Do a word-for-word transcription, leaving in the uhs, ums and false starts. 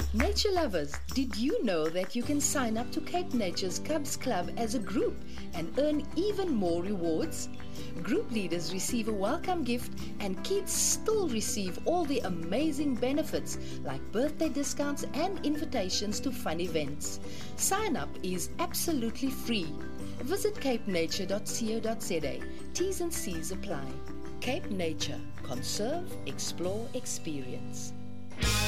Nature lovers, did you know that you can sign up to Cape Nature's Cubs Club as a group and earn even more rewards? Group leaders receive a welcome gift and kids still receive all the amazing benefits like birthday discounts and invitations to fun events. Sign up is absolutely free. Visit cape nature dot co dot za. T's and C's apply. Cape Nature. Conserve, explore, experience.